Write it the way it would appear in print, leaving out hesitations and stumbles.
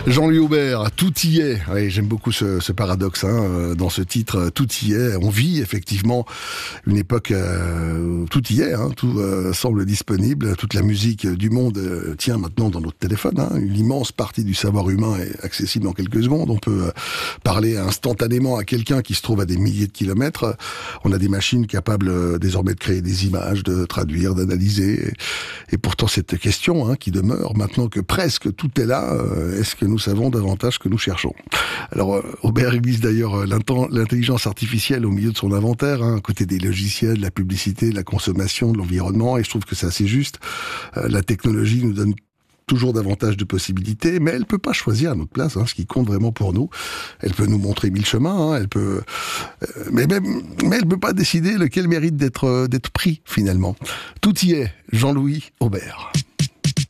Jean-Louis Aubert, tout y est. Oui, j'aime beaucoup ce paradoxe dans ce titre. Tout y est. On vit effectivement une époque où tout y est. Tout semble disponible. Toute la musique du monde tient maintenant dans notre téléphone. Une immense partie du savoir humain est accessible en quelques secondes. On peut parler instantanément à quelqu'un qui se trouve à des milliers de kilomètres. On a des machines capables désormais de créer des images, de traduire, d'analyser. Et pourtant cette question qui demeure maintenant que presque tout est là, est-ce que nous savons davantage que nous cherchons? Alors Aubert glisse d'ailleurs l'intelligence artificielle au milieu de son inventaire, à côté des logiciels, de la publicité, de la consommation, de l'environnement, et je trouve que c'est assez juste. La technologie nous donne toujours davantage de possibilités, mais elle peut pas choisir à notre place ce qui compte vraiment pour nous. Elle peut nous montrer 1000 chemins, elle peut, mais elle peut pas décider lequel mérite d'être pris finalement. Tout y est, Jean-Louis Aubert.